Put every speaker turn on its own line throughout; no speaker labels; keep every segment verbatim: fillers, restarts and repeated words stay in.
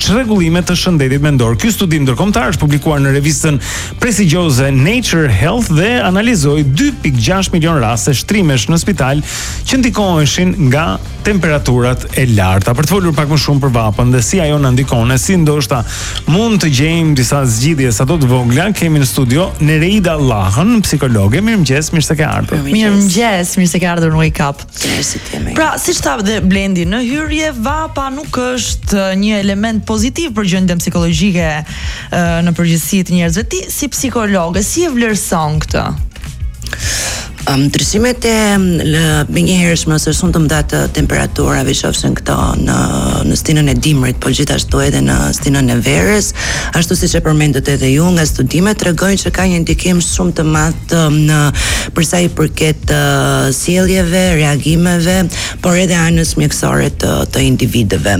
çrregullime të shëndetit mendor. Ky studim ndërkombëtar është publikuar në revistën prestigjioze Nature Health dhe analizoi dy pikë gjashtë milion raste shtrimesh në spital që ndikoheshin nga temperaturat e larta. Për të folur pak më shumë për vapën dhe si ajo na ndikon, si ndoshta mund të gjejmë disa zgjidhje sa do të vogla, kemi në studio Nereida Allahën, psikologe. Mirëmëngjes, mirë se ke ardhur.
Mirëmëngjes, mirë se ke ardhur në Wake Up.
Pra,
si tha dhe Blendi, në hyrje vapa nuk është një element pozitiv për gjendjen psikologjike në përgjithësi të njerëzve. Ti si psikologe, si e vlerëson këtë?
Um, Ndryshimet e menjëhershme ose shumë të mëdha të temperaturave, qofshin këto në në stinën e dimrit, por gjithashtu edhe në stinën e verës, ashtu siç e përmendët edhe ju, nga studimet tregojnë që ka një ndikim shumë të madh në për sa i përket uh, sjelljeve, reagimeve, por edhe anës mjekësore të, të individëve.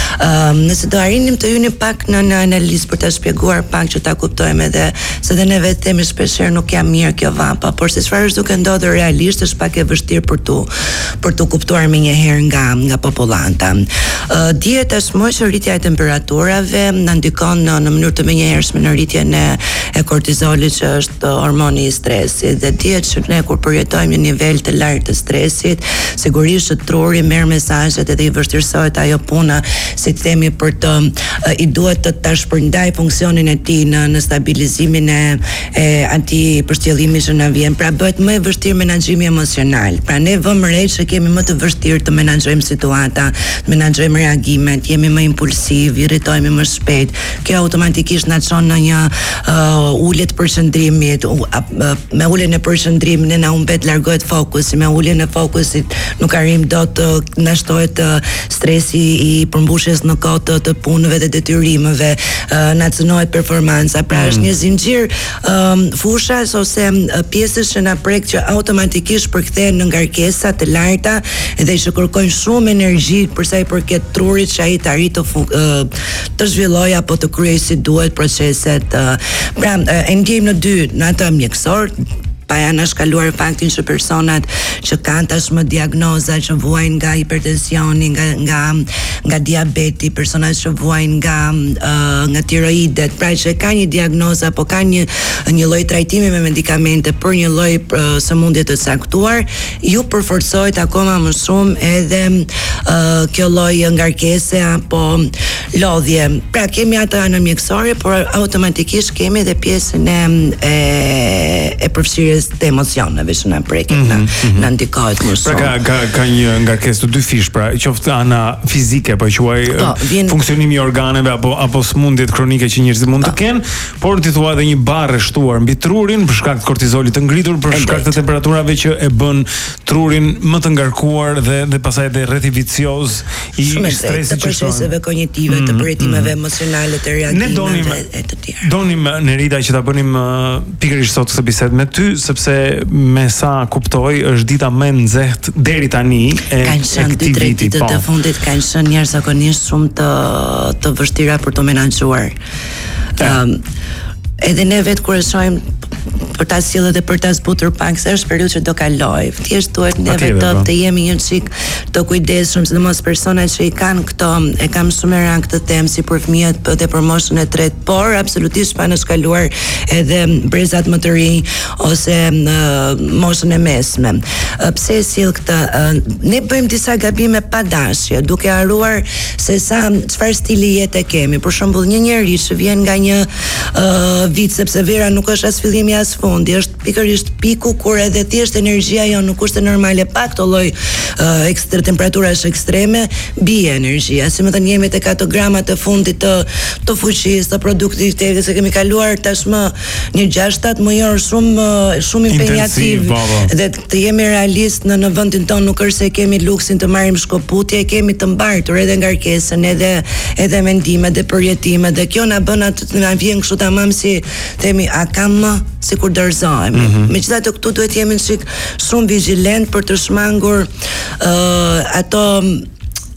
Um, nëse do arrinim të hynim pak në, në analizë për ta shpjeguar pak që ta kuptojmë edhe se dhe ne vetë themi shpeshherë nuk jam mirë kjo vapa, por se çfarë është duke ndodhur dhe realisht është pak e vështirë për tu për tu kuptuar më njëherë nga nga popullanta. Uh, Dihet tashmë që rritja e temperaturave na ndikon në, në mënyrë të menjëhershme në rritjen e, e kortizolit, që është hormoni i stresit, dhe dihet që ne kur përjetojmë një nivel të lartë të stresit, sigurisht që truri merr mesazhet edhe i vështirësohet ajo puna, si të themi, për të uh, i duhet të ta shpërndaj funksionin e tij në, në stabilizimin e, e antipërcjellimit që na vjen. Pra bëhet më e vështirë menaxhimi emocional. Pra ne vëmë re që kemi më të vështirë të menaxhojmë situata, të menaxhojmë reagimet, jemi më impulsiv, irritohemi më shpejt. Kjo automatikisht na çon në një uh, ulje të përqendrimit. Uh, uh, me uljen e përqendrimit ne na humbet, largohet fokusi, me uljen e fokusit nuk arrim dot të uh, na shtohet uh, stresi i përmbushjes në kohë të, të punëve dhe detyrimeve, uh, na cënohet performanca. Pra është një zinxhir um, fushash ose uh, pjesësh që na prek që automatikisht përkthehen në ngarkesa të larta dhe që kërkojnë shumë energji për sa i përket trurit që ai të arrijë të, uh, të zhvillojë apo të kryejë si duhet proceset. Uh, pra, uh, e ndjejmë në dy, në atë mjekësor, pa janë shkaluar faktin që personat që kanë tashmë diagnoza që vuajnë nga hipertensioni, nga nga nga diabeti, personat që vuajnë nga uh, nga tiroidet, pra që ka një diagnozë apo ka një një lloj trajtimi me medikamente për një lloj uh, sëmundje të caktuar, ju përforcohet akoma më shumë edhe uh, kjo lloj ngarkese apo lodhje. Pra kemi atë anën mjekësore, por automatikisht kemi edhe pjesën e e, e përfshirjes të emocioneve që na prekin, mm -hmm, na, mm-hmm. na ndikohet më shumë.
Pra ka, ka, ka një ngarkesë të dy fish, pra qoftë ana fizike, po quaj po, vjen... funksionimi i organeve apo apo smundjet kronike që njerëzit mund po. të kenë, por ti thua edhe një barrë shtuar mbi trurin për shkak të kortizolit të ngritur, për shkak të temperaturave që e bën trurin më të ngarkuar dhe dhe pastaj edhe rreth vicioz i stresit,
të proceseve kognitive, mm -hmm, të përjetimeve mm -hmm. emocionale, të reagimeve donim, e të tjera.
Donim Nerida që ta bënim uh, pikërisht sot këtë bisedë me ty, sepse me sa kuptoj është dita më e nxehtë deri tani e
këtij viti. Të, të fundit kanë qenë jashtëzakonisht shumë të të vështira për të menaxhuar. Um, edhe ne vetë kur e shohim për ta sjellë dhe për ta zbutur pak, se është periudhë që do kaloj. Thjesht duhet neve të, të jemi një çik të kujdesshëm, sidomos personat që i kanë këto, e kam shumë e rëndë këtë temë si për fëmijët dhe për moshën e tretë, por absolutisht pa në shkaluar edhe brezat më të rinj ose në moshën e mesme. Pse e sjell këtë? Ne bëjmë disa gabime pa dashje, duke haruar se sa çfarë stili jete kemi. Për shembull, një njerëz që vjen nga një uh, vit, sepse vera nuk është as fillimi as fundi, është pikërisht piku kur edhe thjesht energjia jo nuk është normale, pa këto lloj uh, ekstra temperaturash ekstreme, bie energjia. Si më thënë, jemi tek ato gramat e fundit të të fuqisë, të produktivitetit, se kemi kaluar tashmë një gjashtë shtatë muaj shumë shumë impenjativ dhe të jemi realist në në vendin tonë nuk është se kemi luksin të marrim shkoputje, e kemi të mbartur edhe ngarkesën, edhe edhe mendimet dhe përjetimet, dhe kjo na bën atë të na vjen kështu tamam si themi a kam më sikur dorëzohemi. Mm -hmm. Megjithatë këtu duhet jemi shik shumë vigjilent për të shmangur uh, ato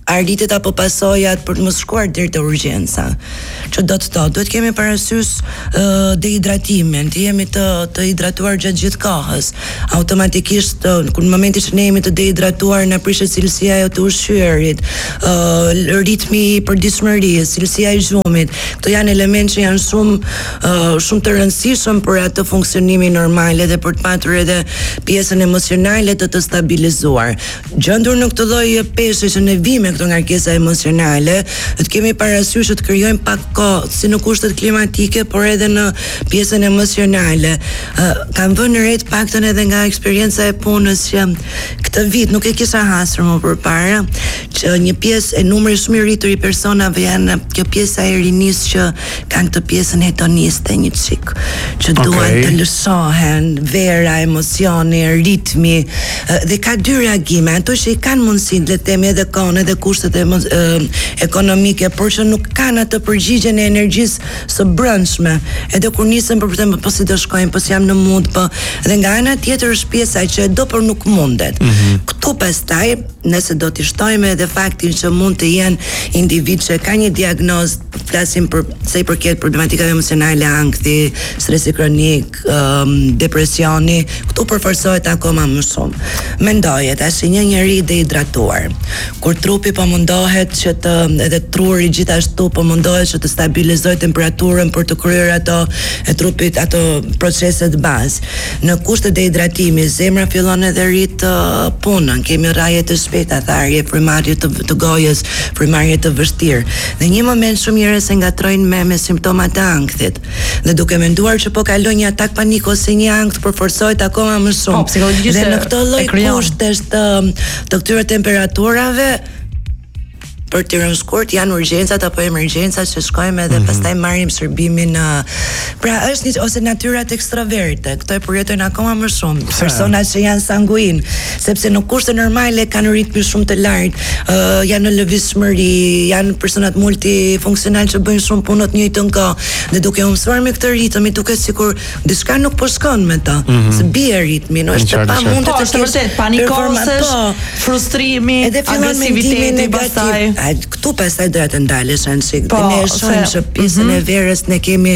arritet apo pasojat për të mos shkuar deri te urgjenca. Që do të thotë, duhet kemi parasysh uh, dehidratimin, të jemi të të hidratuar gjatë gjithë kohës. Automatikisht uh, kur në momentin që ne jemi të dehidratuar na prishet cilësia e të ushqyerit, uh, ritmi i përditshmërisë, cilësia e gjumit. Këto janë elementë që janë shumë uh, shumë të rëndësishëm për atë funksionimin normal dhe për të patur edhe pjesën emocionale të të stabilizuar. Gjendur në këtë lloj peshe që ne vime këto ngarkesa emocionale, të kemi parasysh të krijojmë pak kohë si në kushtet klimatike, por edhe në pjesën emocionale. Uh, kam vënë re të paktën edhe nga eksperienca e punës që këtë vit nuk e kisha hasur më përpara, që një pjesë e numrit shumë i rritur i personave janë kjo pjesa e rinis që kanë këtë pjesën hedoniste një çik, që okay. duan të lëshohen, vera, emocioni, ritmi, uh, dhe ka dy reagime, ato që i kanë mundësinë le të themi edhe kohën edhe kushtet e, e, ekonomike, por që nuk kanë atë përgjigjen e energjisë së brendshme. Edhe kur nisën për të po si do shkojmë, po si jam në mood, po dhe nga ana tjetër është pjesa që do por nuk mundet. Mm-hmm. Këtu pastaj, nëse do t'i shtojmë edhe faktin që mund të jenë individ që ka një diagnozë, flasim për sa i përket problematikave emocionale, ankthi, stresi kronik, um, depresioni, këtu përforcohet akoma më shumë. Mendoje tash një njeri dehidratuar, kur trupi po mundohet që të edhe truri gjithashtu po mundohet që të stabilizojë temperaturën për të kryer ato e trupit ato proceset bazë. Në kushte dehidratimi zemra fillon edhe rrit uh, punën, kemi rraje të shpejta, tharje, frymarrje të, të gojës, frymarrje të vështirë. Dhe një moment shumë njerëz se ngatrojnë me me simptomat e ankthit. Dhe duke menduar që po kalon një atak panik ose një ankth përforcohet akoma më shumë.
Po,
dhe në këtë lloj kushtesh të të këtyre temperaturave për të rënë shkurt janë urgjencat apo emergjencat që shkojmë edhe mm-hmm. pastaj marrim shërbimin uh, pra është një ose natyrat ekstroverte, këto e përjetojnë akoma më shumë personat që janë sanguin, sepse në kushte normale kanë ritmi shumë të lartë, uh, janë në lëvizshmëri, janë personat multifunksional që bëjnë shumë punë të njëjtën kohë, dhe duke u mësuar me këtë ritëm i duket sikur diçka nuk po shkon me ta, mm-hmm. se bie ritmi, no është pa mund të
të vërtet panikosesh, frustrimi, agresiviteti pastaj.
Këtu pastaj doja të ndalesh anësik. Po, ne shohim që pjesën mm-hmm. e verës ne kemi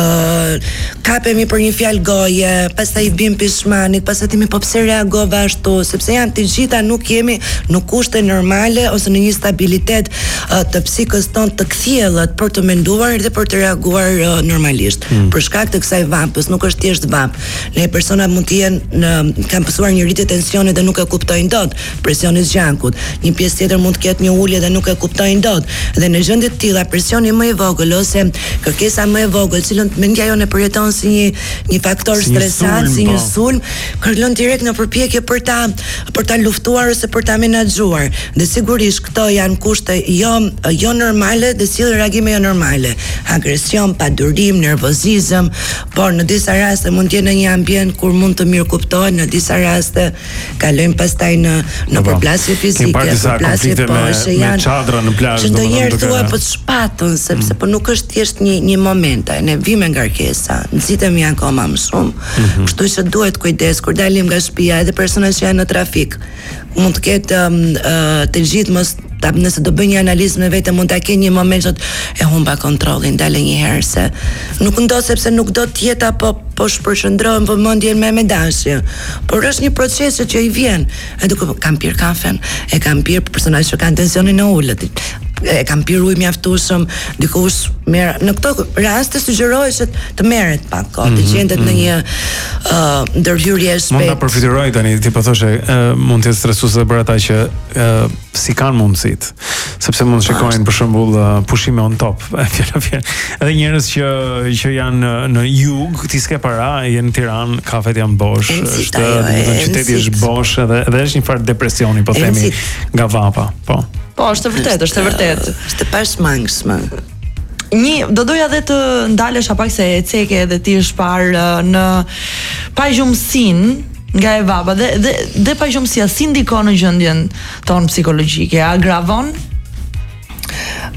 uh, kapemi për një fjalë goje, pastaj i bim pishmanik, pastaj themi po pse reagova ashtu, sepse janë të gjitha nuk jemi në kushte normale ose në një stabilitet uh, të psikës tonë të kthjellët për të menduar dhe për të reaguar uh, normalisht. Mm. Për shkak të kësaj vapës, nuk është thjesht vap. Ne persona mund të jenë në kanë pasur një rritje tensioni dhe nuk e kuptojnë dot, presioni i gjankut. Një pjesë tjetër mund të ketë një ulje dhe nuk e kuptojnë dot. Dhe në gjendje të tilla presioni më i vogël ose kërkesa më e vogël, cilën mendja jonë përjeton si një një faktor si stresant, si një sulm, kërlon direkt në përpjekje për ta për ta luftuar ose për ta menaxhuar. Dhe sigurisht këto janë kushte jo jo normale dhe sjellin reagime jo normale. Agresion, padurim, nervozizëm, por në disa raste mund të jenë në një ambient kur mund të mirë kuptohen, në disa raste kalojmë pastaj në në përplasje fizike, përplasje po që janë
çadra në plazh,
që ndonjëherë thua po të shpatën, sepse mm. po nuk është thjesht një një moment, ne vime ngarkesa, nxitemi akoma më shumë. Mm-hmm. Kështu që duhet kujdes kur dalim nga shtëpia, edhe personat që janë në trafik. Mund të ketë um, uh, të gjithë mos ta, nëse do bëj një analizë me vete, mund ta kenë një moment që e humba kontrollin, dalë një herë se nuk ndo sepse nuk do të jetë apo po shpërqendrohem vëmendjen me me dashje. Por është një proces që i vjen. E duke kam pirë kafen, e kam pirë për personat që kanë tensionin e ulët. E kam pirë ujë mjaftueshëm, dikush merr në këto raste sugjerohet që të merret pak kohë, të gjendet në një uh, ndërhyrje shpejt.
Mund ta përfitojë tani, ti po thoshe, uh, mund të jetë stresuese për ata që uh, si kanë mundësit, sepse mund të shikojnë për shembull uh, pushime on top, fjala fjalë. Edhe njerëz që që janë në jug, ti s'ke para, janë në Tiranë, kafet janë bosh, është në qyteti është bosh edhe edhe është një farë depresioni, po themi, nga vapa, po.
Po, është e vërtetë, është e vërtetë.
Është e pashmangshme.
Një, do doja edhe të ndalesh pak se e ceke edhe ti është parë në pajgjumsinë nga e vapa dhe dhe, dhe pajgjumsia si ndikon në gjendjen tonë psikologjike, agravon?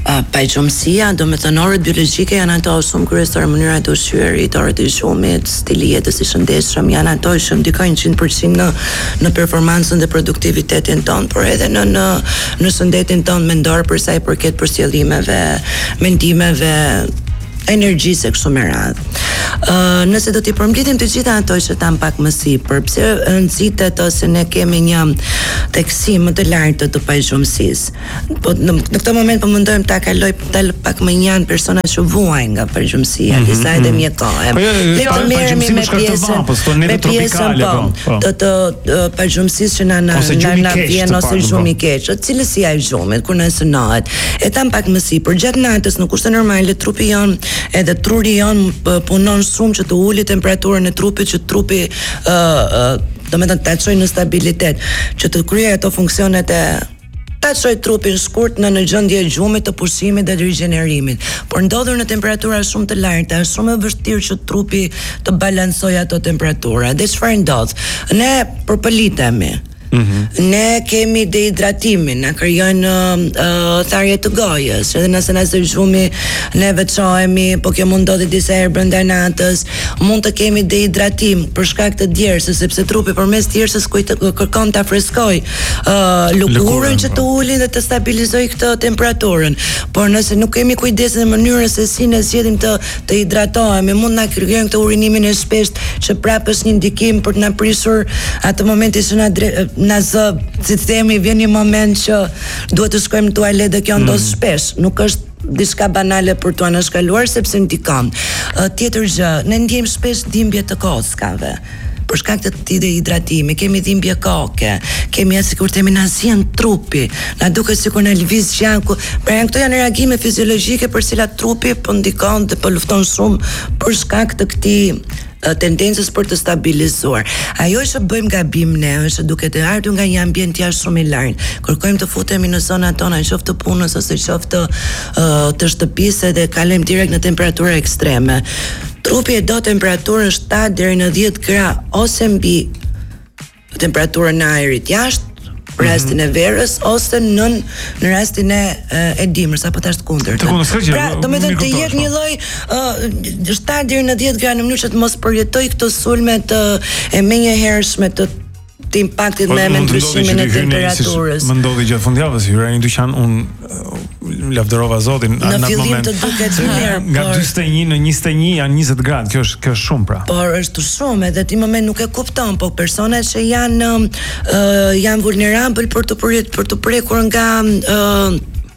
Uh, pajgjumësia, do me thënë orët biologjike janë ato shumë kryesore, mënyra e ushqyerit, orët e gjumit, stili jetës i shëndetshëm, janë ato që ndikojnë njëqind përqind në në performancën dhe produktivitetin ton, por edhe në në në shëndetin ton mendor për sa i përket përcjellimeve, mendimeve, energjisë e kështu me radhë. Uh, nëse do t'i përmbledhim të gjitha ato që tam pak më sipër, pse nxitet ose ne kemi një teksi më të lartë të pajgjumësisë. Po në, në këtë moment po mendojmë ta kaloj tal pak më njanë persona që vuajnë nga pajgjumësia, mm -hmm, disa edhe mjekohen. Le të merremi me pjesën me pjesën po të të pajgjumësisë që na na na vjen ose shumë i keq, cilësia e gjumit kur na synohet. E tam pak më sipër, gjatë natës në kushte normale trupi jon edhe truri jon punon shumë që të uli temperaturën e trupit, që trupi ë uh, uh, do me të të çojë në stabilitet, që të kryej ato funksionet e ta çojë trupin shkurt në në gjendje gjumit, të pushimit dhe të rigjenerimit. Por ndodhur në temperatura shumë të larta, është shumë e vështirë që trupi të balancojë ato temperatura. Dhe çfarë ndodh? Ne përpëlitemi. Mm-hmm. Ne kemi dehidratimin, na krijojnë uh, tharje të gojës, edhe nëse na zgjumi ne veçohemi, po kjo mund ndodhi disa herë brenda natës, mund të kemi dehidratim për shkak të djersës, sepse trupi përmes djersës kërkon ta freskojë uh, lëkurën që të ulin dhe të stabilizojë këtë temperaturën. Por nëse nuk kemi kujdes në mënyrën se si ne zgjedhim të të hidratohemi, mund na krijojnë këtë urinimin e shpeshtë që prapë është një ndikim për të na prisur atë momenti që na na zë, si të themi, vjen një moment që duhet të shkojmë në tualet dhe kjo ndodh mm. shpesh, nuk është diçka banale për t'u anashkaluar sepse ndikon. Uh, tjetër gjë, ne ndjejmë shpesh dhimbje të kockave. Për shkak të këtij dehidratimi, kemi dhimbje koke, kemi as sikur themi na zjen trupi, na duket sikur na lëviz gjaku. Pra janë këto janë reagime fiziologjike për cilat trupi po ndikon dhe po lufton shumë për shkak të këtij tendencës për të stabilizuar. Ajo që bëjmë gabim ne është duke të ardhur nga një ambient jashtë shumë i lartë. Kërkojmë të futemi në zonat tona, qoftë të punës ose qoftë uh, të shtëpisë dhe kalojmë direkt në temperatura ekstreme. Trupi e do temperaturën shtatë deri në dhjetë gradë ose mbi temperaturën e ajrit jashtë, për rastin e verës ose nën në rastin e e dimrës apo tash të kundërt. Pra, do të thënë të jetë një lloj shtatë deri në dhjetë gradë në mënyrë që të mos përjetoj këto sulme të e menjëhershme të të impaktit me me ndryshimin e temperaturës.
Më ndodhi gjatë fundjavës, hyra në dyqan, unë lavdërova Zotin
në atë moment. Të duket mirë,
nga dyzet e një në njëzet e një janë njëzet gradë, kjo është kjo është shumë pra.
Por është shumë, edhe ti moment nuk e kupton, po personat që janë uh, janë vulnerabël për të për, për të prekur nga uh,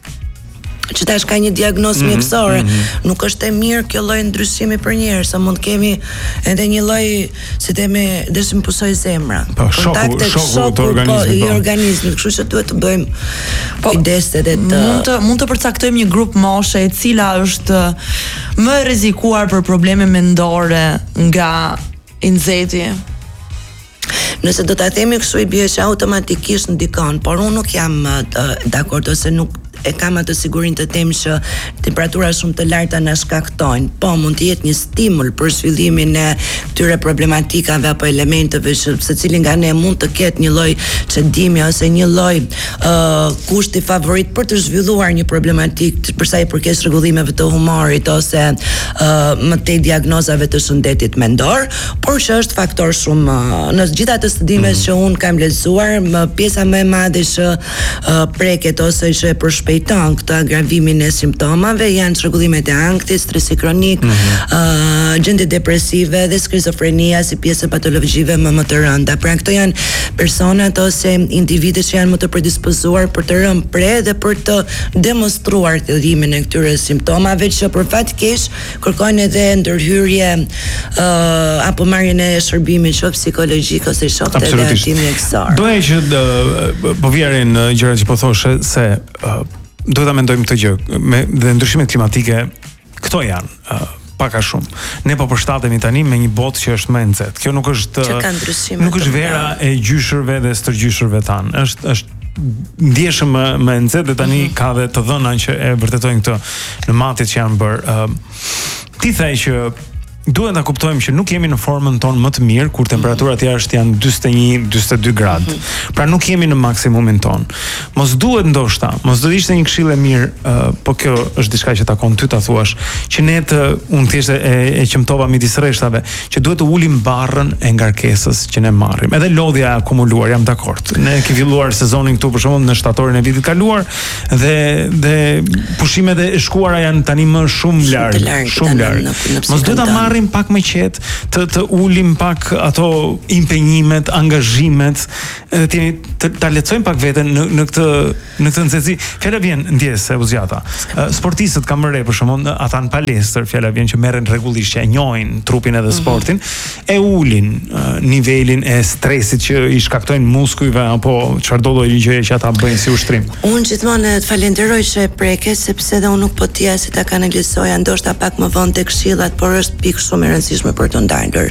që tash ka një diagnozë mm -hmm, mjekësore, mm -hmm. nuk është e mirë kjo lloj ndryshimi për njerëz, sa mund kemi edhe një lloj, si themi, dëshim pusoj zemra.
Po, shoku, shoku të organizmit.
Po, i organizmit, kështu që duhet të bëjmë po, kujdes edhe të
mund të mund të përcaktojmë një grup moshe e cila është më e rrezikuar për probleme mendore nga i nxehti.
Nëse do ta themi kështu i bie që automatikisht ndikon, por unë nuk jam dakord ose nuk e kam atë sigurinë të them që temperatura shumë të larta na shkaktojnë. Po mund të jetë një stimul për zhvillimin e këtyre problematikave apo elementeve që secili nga ne mund të ketë një lloj çdimi ose një lloj uh, kushti favorit për të zhvilluar një problematik për sa i përket rregullimeve të humorit ose uh, më tej diagnozave të shëndetit mendor, por që është faktor shumë uh, në gjithë ato studimet mm -hmm. që un kam lexuar, më pjesa më e madhe që uh, preket ose që e përshpejton këtë agravimin e simptomave janë çrregullimet e ankthit, stresi kronik, mm -hmm. uh, gjendje depresive dhe skizofrenia si pjesë patologjive më më të rënda. Pra këto janë personat ose individët që janë më të predispozuar për të rënë pre dhe për të demonstruar thjellimin e këtyre simptomave që për fat keq kërkojnë edhe ndërhyrje uh, apo marrjen e shërbimit qoftë psikologjik ose qoftë edhe hetim mjekësor.
Doja që po vjerin gjërat që po thoshe se uh, duhet ta mendojmë këtë gjë me dhe ndryshimet klimatike, këto janë uh, pak a shumë. Ne po përshtatemi tani me një botë që është më e nxehtë. Kjo nuk është nuk është vera e gjyshërve dhe stërgjyshërve tan. Është është ndjeshëm më më e nxehtë dhe tani mm -hmm. ka dhe të dhëna që e vërtetojnë këtë në matjet që janë bërë. Uh, ti thaj që duhet ta kuptojmë që nuk jemi në formën tonë më të mirë kur temperaturat jashtë janë dyzet e një dyzet e dy gradë. Mm-hmm. Pra nuk jemi në maksimumin ton. Mos duhet ndoshta, mos do të ishte një këshill e mirë, uh, po kjo është diçka që takon ty ta thuash, që ne të unë thjesht e, e qëmtova midis rreshtave, që duhet të ulim barrën e ngarkesës që ne marrim. Edhe lodhja e akumuluar, jam dakord. Ne kemi filluar sezonin këtu për shembull në shtatorin e vitit kaluar dhe dhe pushimet e shkuara janë tani më shumë larg, shumë larg. Mos duhet ta marrim pak më qetë, të të ulim pak ato impenjimet, angazhimet, edhe të, të ta lehtësojmë pak veten në në këtë në këtë nxehtësi. Fjala vjen ndjes e uzjata. Sportistët kanë më re për shembull, ata në palestër, fjala vjen që merren rregullisht, që e njohin trupin edhe sportin, mm-hmm. e ulin uh, nivelin e stresit që i shkaktojnë muskujve apo çfarë do lloj gjëje që ata bëjnë si ushtrim.
Unë gjithmonë të falenderoj që e preke, sepse dhe unë nuk po t'ja si ta kanalizoja, ndoshta pak më vonë tek këshillat, por është pikë shumë e rëndësishme për të ndalur.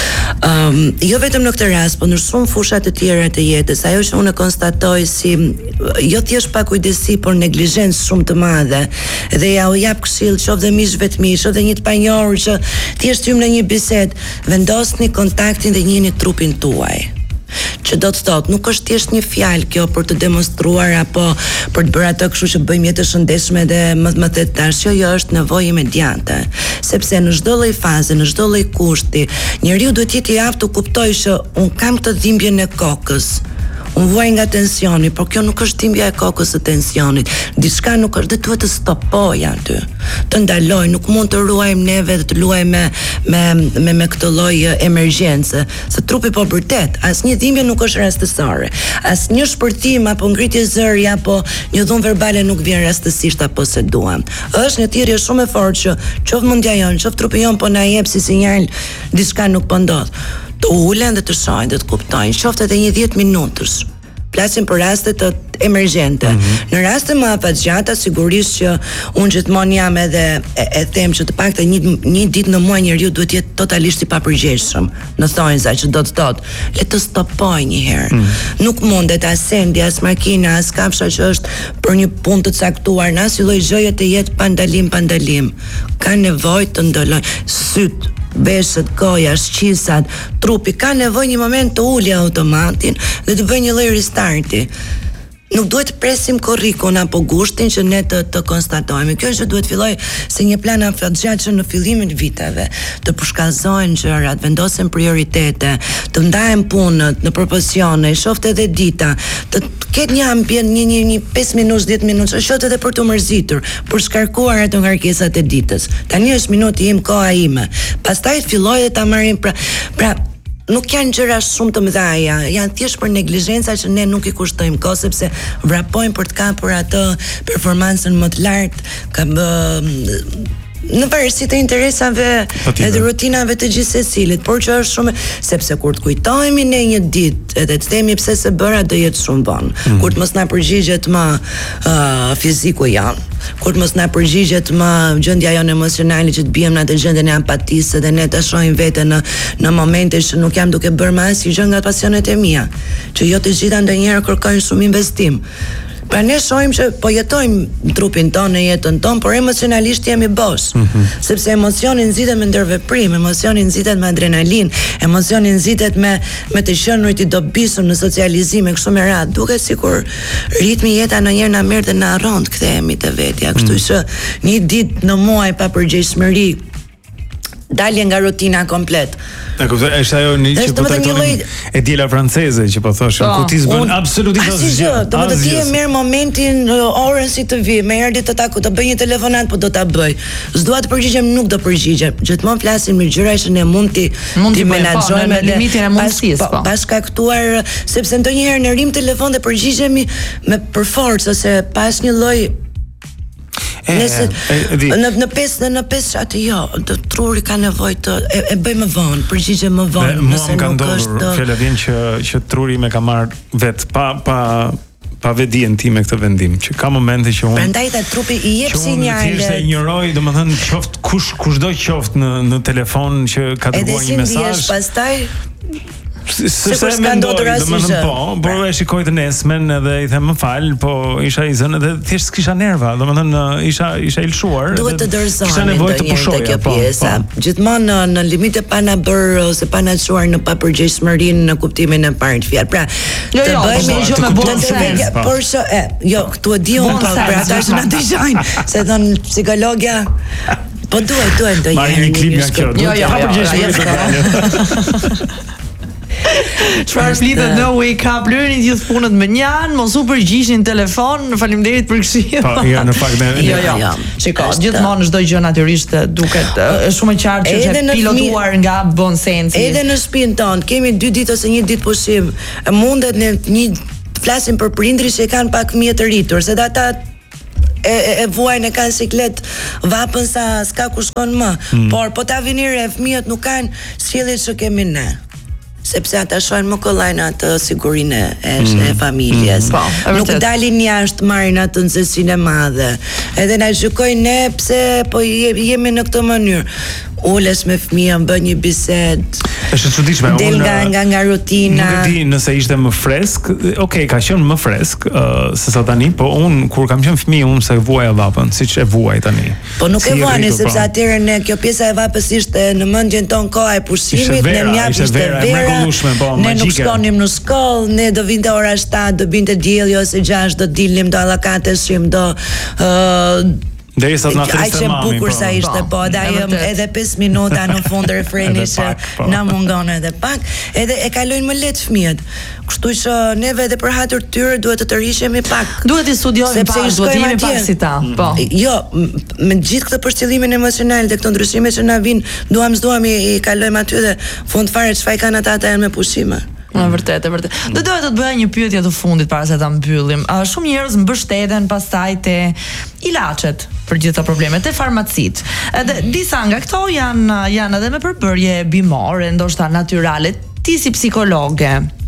Um, jo vetëm në këtë rast, por në shumë fusha të tjera të jetës, ajo që unë konstatoj si jo thjesht pa kujdesi, por neglizhencë shumë të madhe, dhe ja u jap këshill qoftë dhe mish vetmish, edhe një të panjohur që thjesht hym në një bisedë, vendosni kontaktin dhe njihni trupin tuaj. Që do të thotë, nuk është thjesht një fjalë kjo për të demonstruar apo për të bërë ato kështu që bëjmë jetë shëndetshme dhe më më të dashur, jo është nevojë imediate, sepse në çdo lloj faze, në çdo lloj kushti, njeriu duhet të jetë i aftë të kuptojë që un kam këtë dhimbje në kokës. Unë vuaj nga tensioni, por kjo nuk është dhimbja e kokës së tensionit. Diçka nuk është, dhe duhet të stopoj aty. Të ndaloj, nuk mund të ruajmë neve dhe të luajmë me me me, me këtë lloj emergjence, se trupi po vërtet, asnjë dhimbje nuk është rastësore. Asnjë shpërthim apo ngritje zëri apo një dhunë verbale nuk vjen rastësisht apo se duam. Është një thirrje shumë e fortë që qoftë mendja jon, qoftë trupi jon po na jep si sinjal diçka nuk po ndodh. Të ulen dhe të shajnë dhe të kuptojnë, qoftë edhe një dhjetë minutësh. Plasim për raste të emergjente. Mm-hmm. Në raste më afatgjata, sigurisht që unë gjithmonë jam edhe e, e them që të paktën një, një ditë në muaj njeriu duhet jetë totalisht i papërgjegjshëm. Në thonjza që do të thotë, le të stopoj një herë. Mm-hmm. Nuk mundet as sendi, as makina, as kafsha që është për një punë të caktuar, në asnjë lloj gjëje të jetë pa ndalim, pa ndalim. Ka nevojë të ndaloj syt, veshët, goja, shqisat, trupi ka nevojë një moment të ulë automatin dhe të bëjë një lloj restarti. Nuk duhet të presim korrikun apo gushtin që ne të, të konstatojmë. Kjo është që duhet filloj se një plan afatgjat që në fillimin e viteve të përshkallëzohen gjërat, vendosen prioritete, të ndahen punët në proporcione, shoftë edhe dita, të ketë një ambient një një, një pesë minutë, dhjetë minutë, shoftë edhe për të mërzitur, për shkarkuar ato ngarkesat e ditës. Tani është minuti im, koha ime. Pastaj filloj dhe ta marrim pra pra nuk janë gjëra shumë të mëdha, janë thjesht për neglizhenca që ne nuk i kushtojmë kohë, sepse vrapojmë për të kapur atë performancën më të lartë, ka bë në varësi të interesave edhe rutinave të gjithsecilit, por që është shumë, sepse kur të kujtohemi ne një ditë edhe të themi pse se bëra, do jetë shumë vonë. Mm. Kur të mos na përgjigjet më uh, fiziku janë, kur të mos na përgjigjet më gjendja jonë emocionale që të bijmë në atë gjendjen e apatisë dhe ne ta shohim veten në në momente që nuk jam duke bërë më asnjë gjë nga pasionet e mia, që jo të gjitha ndonjëherë kërkojnë shumë investim. Pra ne shohim që po jetojmë trupin tonë, në jetën tonë, por emocionalisht jemi bosh. Mm-hmm. Sepse emocioni nxitet me ndërveprim, emocioni nxitet me adrenalin, emocioni nxitet me me të qenurit i dobishëm në socializim e kështu me radhë. Duket sikur ritmi i jetës ndonjëherë na merr dhe na harron të kthehemi te vetja. Kështu mm. që një ditë në muaj pa përgjegjësi, dalje nga rutina komplet.
E kuptoj, është ajo një që po trajtonim e diela franceze që po thoshim, ku ti s'bën absolutisht asgjë.
Do të ti e merr momentin, orën si të vi, më erdhi të taku, të bëj një telefonat, po do ta bëj. S'dua të përgjigjem, nuk do përgjigjem. Gjithmonë flasim me gjëra që ne mund ti ti menaxhojmë
në limitin e mundësisë, po.
Pas kaktuar, sepse ndonjëherë në rim telefon dhe përgjigjemi me për forcë ose pas një lloj
E,
Nëse
e, e,
në në pesë në pesë atë jo, të truri ka nevojë të e, e bëj më vonë, përgjigje më vonë,
nëse nuk është. Fjala vjen që që truri më ka marr vet pa pa pa vetdijen time këtë vendim, që ka momente që unë
prandaj ta trupi i jep sinjale.
Thjesht e ignoroj, domethënë qoftë kush kushdo qoftë në në telefon që ka dërguar një mesazh.
Edhe si ndihesh pastaj?
se s'ka ndodhur asgjë. Po, por e shikoj të nesmen edhe i them më fal, po isha i zënë edhe thjesht kisha nerva, domethënë isha isha i lshuar.
Duhet të dorëzohemi.
Kisha nevojë të pushoja
kjo pjesa. Gjithmonë në, në limite pa na bër ose pa na çuar në papërgjegjësinë në kuptimin e parë të fjalë. Pra,
jo, jo, të bëjmë gjë me bon sens.
Por që e, jo, këtu e di unë po, pra ata që na dëgjojnë, se thon psikologja. Po duhet, duhet ndonjëherë.
Marrin një klip nga kjo.
Jo, jo,
papërgjegjësinë.
Çfarë flitet në wake up, lërini gjithë punët me njan, mos u përgjigjeshin në telefon, faleminderit për këshillin.
Po, jo, në fakt ne.
Jo, jo. Shikoj, gjithmonë çdo gjë natyrisht duket është shumë e qartë që është pilotuar nga bon sensi.
Edhe në shtëpinë tonë kemi dy ditë ose një ditë pushim. Mundet në një flasim për prindrit që kanë pak fëmijë të rritur, se ata e, e, e vuajnë e kanë siklet vapën sa s'ka ku shkon më. Hmm. Por po ta vini re fëmijët nuk kanë sjellje që kemi ne. Sepse ata shohin më kollajnë atë sigurinë e, mm. e familjes. Mm. Po, nuk dalin jashtë, marrin atë nxehtësinë e madhe. Edhe na gjykojnë ne pse po jemi në këtë mënyrë. Ules me fëmijën, bën një bisedë.
Është e çuditshme.
Del nga nga nga rutina.
Nuk e di nëse ishte më fresk. Okej, ka qenë më fresk uh, se sa tani, po un kur kam qenë fëmijë un se vuaja vapën, siç e vuaj tani.
Po nuk si e vuani sepse atëherë ne kjo pjesa e vapës ishte në mendjen ton koha e pushimit, ne mjaft ishte vera, vera
po,
ne
magjike.
Nuk shkonim në shkollë, ne do vinte ora shtatë, do binte dielli ose gjashtë, do dilnim, do allakateshim, do uh,
derisa na thresë mami.
Ai bukur sa ishte, po, edhe edhe pesë minuta në fund të refrenit që na mungon edhe pak, edhe e kalojnë më lehtë fëmijët. Kështu që neve edhe për hatër tyre duhet të tërhiqemi pak.
Duhet të studiojmë pak, duhet të jemi pak si ta. Po.
Jo, me gjithë këtë përcjellimin emocional dhe këto ndryshime që na vijnë, duam s'duam i, i kalojmë aty dhe fund fare çfarë kanë ata ata janë me pushime.
Në vërtet, e vërtet. Do doja të të bëja një pyetje të fundit para se ta mbyllim. Uh, shumë njerëz mbështeten pastaj te ilaçet për gjitha problemet, te farmacit. Edhe disa nga këto janë janë edhe me përbërje bimore, ndoshta natyrale. Ti si psikologe,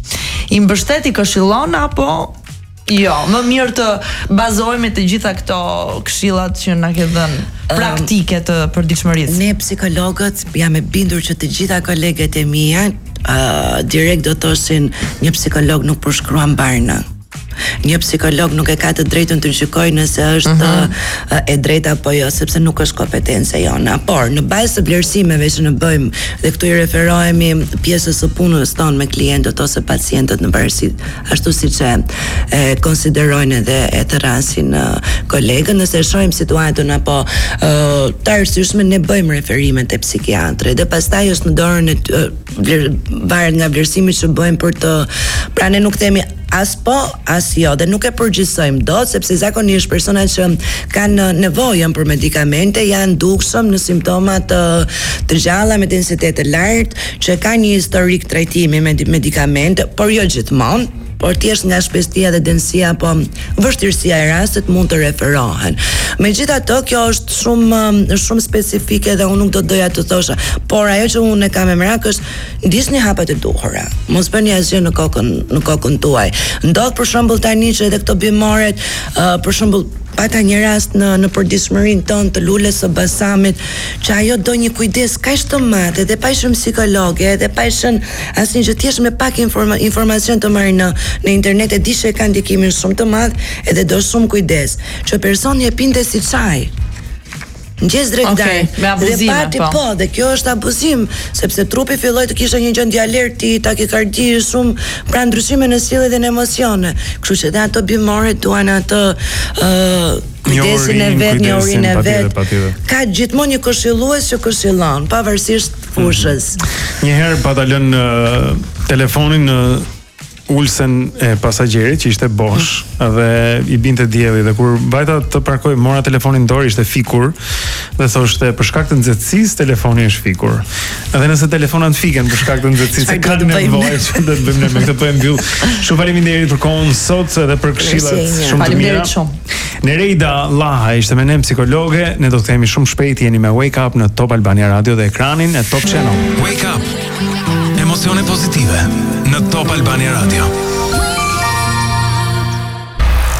i mbështet, i këshillon apo jo, më mirë të bazohemi te gjitha këto këshillat që na ke dhënë praktike të përditshmërisë?
Ne psikologët jam e bindur që të gjitha kolegët e mia Uh, direkt do thoshin një psikolog nuk përshkruan barna. Një psikolog nuk e ka të drejtën të gjykojë nëse është uh-huh. uh, e drejta apo jo, sepse nuk është kompetenca jona. Por në bazë të vlerësimeve që ne bëjmë dhe këtu i referohemi pjesës së punës tonë me klientët ose pacientët në varësi ashtu siç e, e konsiderojnë edhe e të rasin uh, kolegën, nëse shohim situatën apo uh, të arsyeshme ne bëjmë referime te psikiatrë dhe pastaj është në dorën e uh, vler, varet nga vlerësimi që bëjmë për të, pra ne nuk themi as po, as jo, dhe nuk e përgjithsojmë dot, sepse zakonisht personat që kanë nevojën për medikamente janë dukshëm në simptoma të, të gjalla me densitet të lartë, që kanë një historik trajtimi me medikamente, por jo gjithmonë. Por thjesht nga shpestia dhe densia apo vështirësia e rastit mund të referohen. Megjithatë, kjo është shumë shumë specifike dhe unë nuk do doja të thosha, por ajo që unë e kam me merak është ndisni hapat e duhura. Mos bëni asgjë në kokën në kokën tuaj. Ndodh për shembull tani që edhe këto bimoret, uh, për shembull pata një rast në në përditshmërinë tonë të lules së Basamit, që ajo do një kujdes kaq të madh, edhe pa qenë psikologe, edhe pa qenë asnjë gjë, thjesht me pak informa informacion të marrë në në internet, e di që ka ndikimin shumë të madh, edhe do shumë kujdes, që personi e pinte si çaj. Ngjes drekdar.
Okay, me abuzime,
pati, po. po, dhe kjo është abuzim, sepse trupi filloi të kishte një gjendje alerti, takikardi, shumë pra ndryshime në sjellje dhe në emocione. Kështu që dhe ato bimore duan atë uh, kujdesin e vet, një urinë e vet. Ka gjithmonë një këshillues që këshillon, pavarësisht fushës.
Mm-hmm. Një herë pata lënë uh, telefonin në uh, ulsen e pasagjerit që ishte bosh dhe i binte dielli dhe kur vajta të parkoj mora telefonin dorë, ishte fikur dhe thoshte për shkak të nxehtësisë telefoni është fikur. Edhe nëse telefonat fiken për shkak të nxehtësisë, ka nevojë që të bëjmë me këtë po e mbyll. Shumë faleminderit për kohën sot edhe për këshillat shumë të mira. Nereida Llaha ishte me ne, psikologe. Ne do të themi shumë shpejt, jeni me Wake Up në Top Albania Radio dhe ekranin e Top Channel.
Wake Up. Emocione pozitive në Top Albania Radio.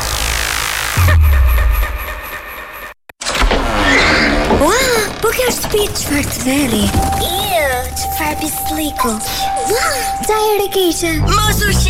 Ua, po kjo është Shtëpi çfarë të veri. Iu, çfarë pisliku. Ua, çaj e keqe. Mos u